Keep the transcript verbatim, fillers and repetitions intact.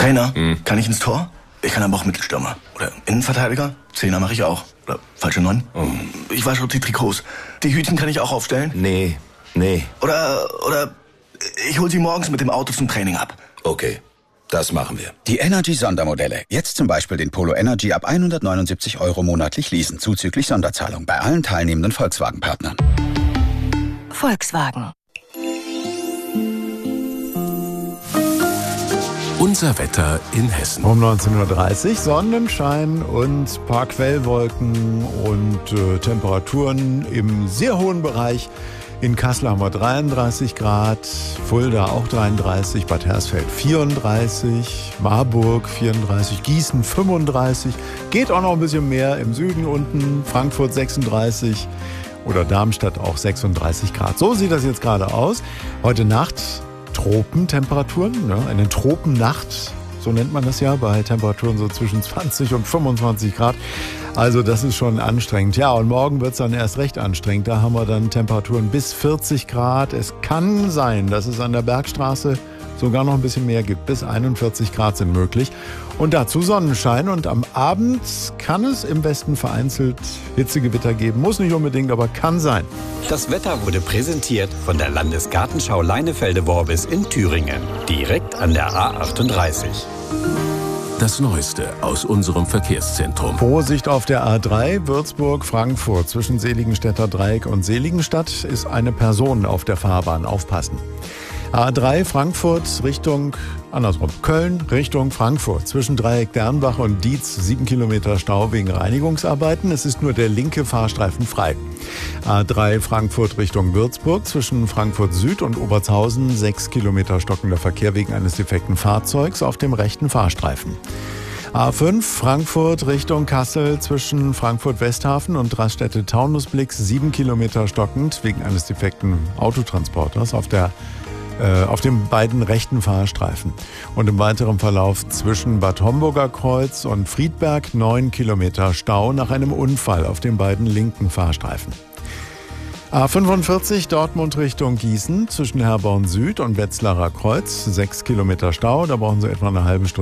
Trainer, hm. kann ich ins Tor? Ich kann aber auch Mittelstürmer. Oder Innenverteidiger? Zehner mache ich auch. Oder falsche Neun? Oh. Ich wasche die Trikots. Die Hütchen kann ich auch aufstellen? Nee, nee. Oder, oder ich hol sie morgens mit dem Auto zum Training ab. Okay, das machen wir. Die Energy-Sondermodelle. Jetzt zum Beispiel den Polo Energy ab hundertneunundsiebzig Euro monatlich leasen, zuzüglich Sonderzahlung bei allen teilnehmenden Volkswagen-Partnern. Volkswagen. Unser Wetter in Hessen. Um neunzehn Uhr dreißig Sonnenschein und paar Quellwolken und äh, Temperaturen im sehr hohen Bereich. In Kassel haben wir dreiunddreißig Grad, Fulda auch dreiunddreißig, Bad Hersfeld vierunddreißig, Marburg vierunddreißig, Gießen fünfunddreißig. Geht auch noch ein bisschen mehr im Süden unten, Frankfurt sechsunddreißig oder Darmstadt auch sechsunddreißig Grad. So sieht das jetzt gerade aus. Heute Nacht Tropentemperaturen, ne? Eine Tropennacht, so nennt man das ja, bei Temperaturen so zwischen zwanzig und fünfundzwanzig Grad. Also das ist schon anstrengend. Ja, und morgen wird es dann erst recht anstrengend. Da haben wir dann Temperaturen bis vierzig Grad. Es kann sein, dass es an der Bergstraße sogar noch ein bisschen mehr gibt. Bis einundvierzig Grad sind möglich. Und dazu Sonnenschein. Und am Abend kann es im Westen vereinzelt Hitzegewitter geben. Muss nicht unbedingt, aber kann sein. Das Wetter wurde präsentiert von der Landesgartenschau Leinefelde-Worbis in Thüringen. Direkt an der A achtunddreißig. Das Neueste aus unserem Verkehrszentrum. Vorsicht auf der A drei, Würzburg-Frankfurt. Zwischen Seligenstädter Dreieck und Seligenstadt ist eine Person auf der Fahrbahn. Aufpassen. A drei Frankfurt Richtung, andersrum, Köln Richtung Frankfurt. Zwischen Dreieck Dernbach und Dietz sieben Kilometer Stau wegen Reinigungsarbeiten. Es ist nur der linke Fahrstreifen frei. A drei Frankfurt Richtung Würzburg. Zwischen Frankfurt Süd und Obertshausen sechs Kilometer stockender Verkehr wegen eines defekten Fahrzeugs auf dem rechten Fahrstreifen. A fünf Frankfurt Richtung Kassel zwischen Frankfurt-Westhafen und Raststätte-Taunusblick sieben Kilometer stockend wegen eines defekten Autotransporters auf der auf den beiden rechten Fahrstreifen. Und im weiteren Verlauf zwischen Bad Homburger Kreuz und Friedberg neun Kilometer Stau nach einem Unfall auf den beiden linken Fahrstreifen. A fünfundvierzig Dortmund Richtung Gießen zwischen Herborn Süd und Wetzlarer Kreuz sechs Kilometer Stau. Da brauchen Sie etwa eine halbe Stunde